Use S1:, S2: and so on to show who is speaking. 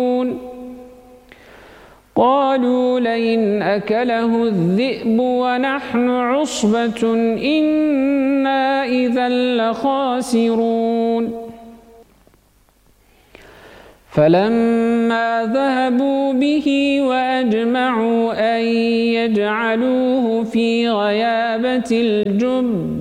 S1: قالوا لئن أكله الذئب ونحن عصبة إنا إذا لخاسرون فلما ذهبوا به وأجمعوا أن يجعلوه في غيابة الجب